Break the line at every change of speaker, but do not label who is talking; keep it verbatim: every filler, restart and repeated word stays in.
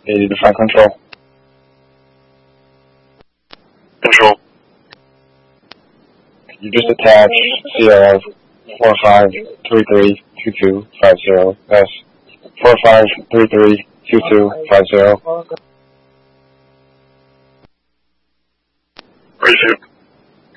eighty to five control.
Control.
You just attach C R F four five three three two two five zero. That's four five three three two two five zero.
Ready to.